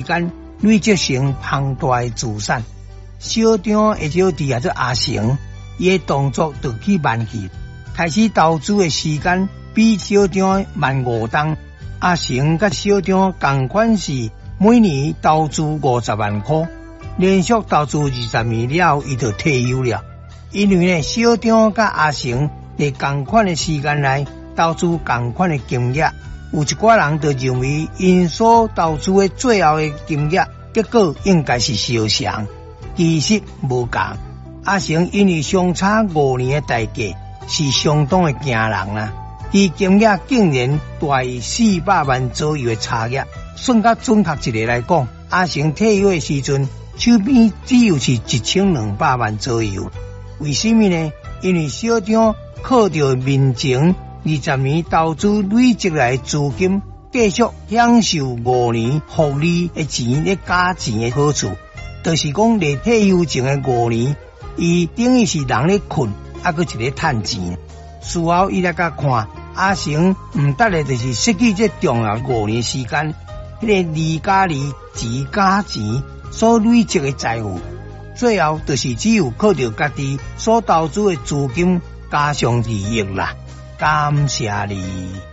间累积成庞大的资产。小张的小弟做阿成，伊的动作就去慢去，开始投资的时间比小张慢5档。阿成甲小张同款是每年投资50万块，连续投资20年了后，伊就退休了。因为呢，小张甲阿成在同款的时间内投资同款的金额，有一寡人就认为因所投资的最后的金额结果应该是相像，其实无同。阿成因为相差5年的代价是相当的惊人啊！其金额竟然大于400万左右的差额，算较准确一个来讲，阿成退休的时阵手边只有是1200万左右。为什么呢？因为小张靠着面前20年投资累积来的资金，继续享受5年复利的钱的加钱的好处，就是讲在退休前的5年，伊等于是人咧困，还佫一个赚钱。事后伊来甲看，阿成唔得的就是失去这重要5年时间，迄个2加2钱加钱所累积的财富，最后就是只有靠着家己所投资的资金加上利益啦。感谢你。